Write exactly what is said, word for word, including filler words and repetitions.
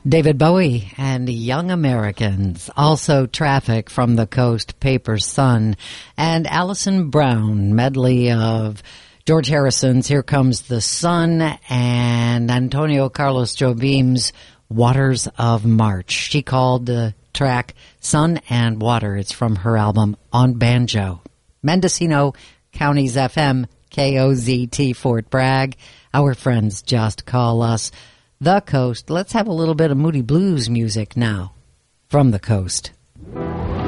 David Bowie and Young Americans, also Traffic from the Coast, Paper Sun, and Alison Brown, medley of George Harrison's Here Comes the Sun and Antonio Carlos Jobim's Waters of March. She called the track Sun and Water. It's from her album On Banjo. Mendocino County's F M, K O Z T, Fort Bragg. Our friends just call us The Coast. Let's have a little bit of Moody Blues music now from the coast.